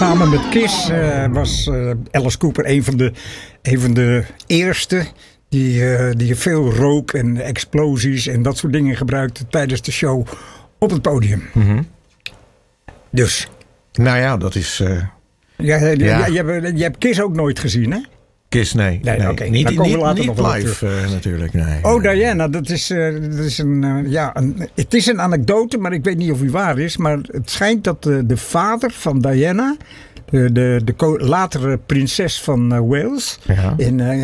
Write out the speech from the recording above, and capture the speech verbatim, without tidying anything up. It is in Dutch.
Samen met Kiss uh, was uh, Alice Cooper een van de, een van de eerste die, uh, die veel rook en explosies en dat soort dingen gebruikte tijdens de show op het podium. Mm-hmm. Dus. Nou ja, dat is... Uh, ja, ja. ja. Je, hebt, je hebt Kiss ook nooit gezien, hè? Kiss, nee. nee, nee. Okay. Niet, Dan komen we niet, later niet nog live uh, natuurlijk, nee. Oh, Diana, dat is, uh, dat is een, uh, ja, een... Het is een anekdote, maar ik weet niet of die waar is. Maar het schijnt dat uh, de vader van Diana, de, de, de latere prinses van uh, Wales... Ja. in, uh,